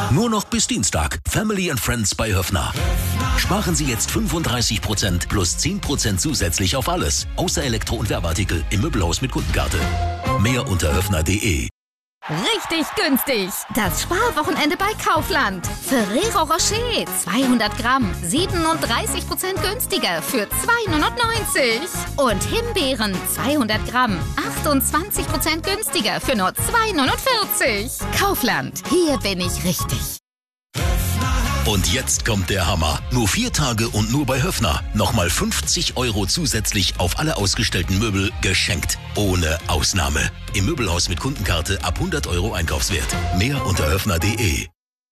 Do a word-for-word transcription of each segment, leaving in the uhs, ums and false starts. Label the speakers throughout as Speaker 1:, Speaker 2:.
Speaker 1: Nur noch bis Dienstag. Family and Friends bei Höffner. Sparen Sie jetzt fünfunddreißig Prozent plus zehn Prozent zusätzlich auf alles. Außer Elektro- und Werbeartikel im Möbelhaus mit Kundenkarte. Mehr unter höffner punkt de.
Speaker 2: Richtig günstig. Das Sparwochenende bei Kaufland. Ferrero Rocher zweihundert Gramm, siebenunddreißig Prozent günstiger für zwei neunundneunzig. Und Himbeeren zweihundert Gramm, achtundzwanzig Prozent günstiger für nur zwei neunundvierzig. Kaufland, hier bin ich richtig.
Speaker 1: Und jetzt kommt der Hammer. Nur vier Tage und nur bei Höffner. Nochmal fünfzig Euro zusätzlich auf alle ausgestellten Möbel geschenkt. Ohne Ausnahme. Im Möbelhaus mit Kundenkarte ab hundert Euro Einkaufswert. Mehr unter höffner punkt de.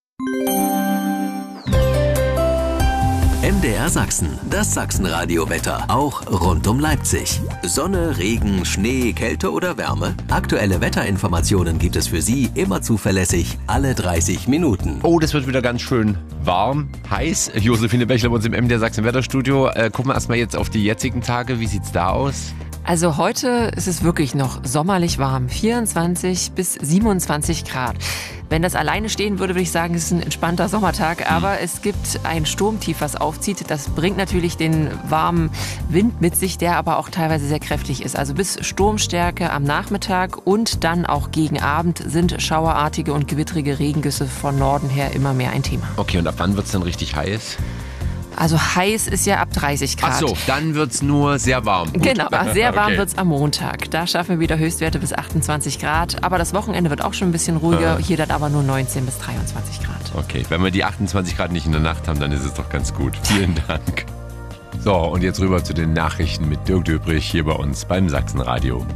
Speaker 3: M D R Sachsen, das Sachsenradio-Wetter, auch rund um Leipzig. Sonne, Regen, Schnee, Kälte oder Wärme? Aktuelle Wetterinformationen gibt es für Sie immer zuverlässig, alle dreißig Minuten.
Speaker 4: Oh, das wird wieder ganz schön warm, heiß. Josephine Bechler bei uns im M D R Sachsen Wetterstudio. Äh, gucken wir erstmal jetzt auf die jetzigen Tage. Wie sieht's da aus?
Speaker 5: Also heute ist es wirklich noch sommerlich warm, vierundzwanzig bis siebenundzwanzig Grad. Wenn das alleine stehen würde, würde ich sagen, es ist ein entspannter Sommertag. Aber es gibt ein Sturmtief, was aufzieht. Das bringt natürlich den warmen Wind mit sich, der aber auch teilweise sehr kräftig ist. Also bis Sturmstärke am Nachmittag und dann auch gegen Abend sind schauerartige und gewittrige Regengüsse von Norden her immer mehr ein Thema.
Speaker 4: Okay, und ab wann wird's dann richtig heiß?
Speaker 5: Also heiß ist ja ab dreißig Grad.
Speaker 4: Ach so, dann wird's nur sehr warm. Gut.
Speaker 5: Genau, sehr warm
Speaker 4: Okay.
Speaker 5: wird's am Montag. Da schaffen wir wieder Höchstwerte bis achtundzwanzig Grad. Aber das Wochenende wird auch schon ein bisschen ruhiger.
Speaker 4: Ja.
Speaker 5: Hier dann aber nur neunzehn bis dreiundzwanzig Grad.
Speaker 4: Okay, wenn wir die achtundzwanzig Grad nicht in der Nacht haben, dann ist es doch ganz gut. Vielen Dank. So, und jetzt rüber zu den Nachrichten mit Dirk Döbrich hier bei uns beim Sachsenradio.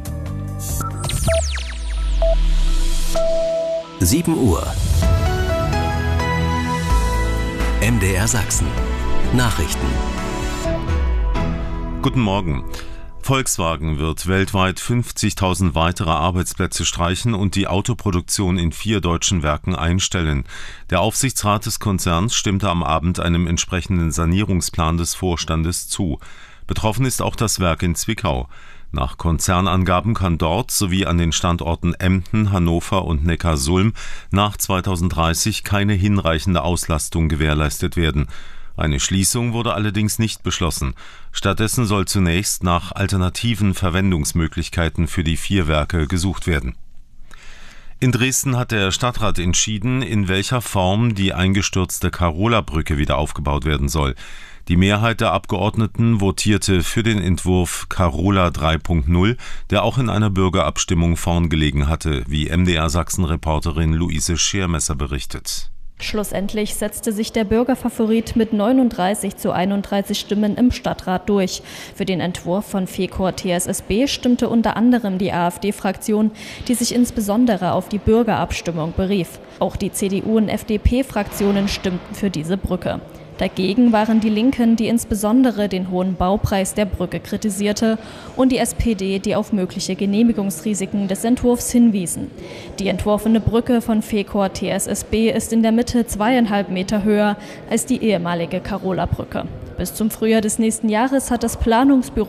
Speaker 3: sieben Uhr. M D R Sachsen. Nachrichten.
Speaker 6: Guten Morgen. Volkswagen wird weltweit fünfzigtausend weitere Arbeitsplätze streichen und die Autoproduktion in vier deutschen Werken einstellen. Der Aufsichtsrat des Konzerns stimmte am Abend einem entsprechenden Sanierungsplan des Vorstandes zu. Betroffen ist auch das Werk in Zwickau. Nach Konzernangaben kann dort sowie an den Standorten Emden, Hannover und Neckarsulm nach zweitausenddreißig keine hinreichende Auslastung gewährleistet werden. Eine Schließung wurde allerdings nicht beschlossen. Stattdessen soll zunächst nach alternativen Verwendungsmöglichkeiten für die vier Werke gesucht werden. In Dresden hat der Stadtrat entschieden, in welcher Form die eingestürzte Karola-Brücke wieder aufgebaut werden soll. Die Mehrheit der Abgeordneten votierte für den Entwurf Karola drei Punkt null, der auch in einer Bürgerabstimmung vorn gelegen hatte, wie M D R Sachsen-Reporterin Luise Schermesser berichtet.
Speaker 7: Schlussendlich setzte sich der Bürgerfavorit mit neununddreißig zu einunddreißig Stimmen im Stadtrat durch. Für den Entwurf von Fekor T S S B stimmte unter anderem die AfD-Fraktion, die sich insbesondere auf die Bürgerabstimmung berief. Auch die C D U- und F D P-Fraktionen stimmten für diese Brücke. Dagegen waren die Linken, die insbesondere den hohen Baupreis der Brücke kritisierte, und die S P D, die auf mögliche Genehmigungsrisiken des Entwurfs hinwiesen. Die entworfene Brücke von Fekor T S S B ist in der Mitte zweieinhalb Meter höher als die ehemalige Karola-Brücke. Bis zum Frühjahr des nächsten Jahres hat das Planungsbüro